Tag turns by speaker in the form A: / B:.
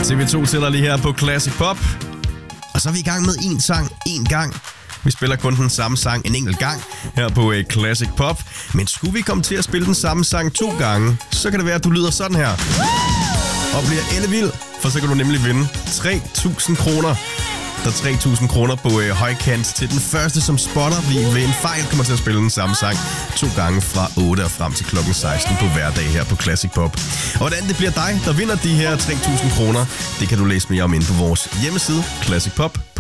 A: TV2 til dig lige her på Classic Pop. Og så er vi i gang med en sang, en gang. Vi spiller kun den samme sang en enkelt gang her på Classic Pop. Men skulle vi komme til at spille den samme sang 2 gange, så kan det være, at du lyder sådan her. Og bliver ellevild, for så kan du nemlig vinde 3.000 kroner. Der er 3.000 kroner på højkant til den første, som spotter. Vi ved en fejl kommer til at spille den samme sang 2 gange fra 8 og frem til klokken 16 på hverdag her på Classic Pop. Og hvordan det bliver dig, der vinder de her 3.000 kroner, det kan du læse mere om inde på vores hjemmeside, Classic Pop.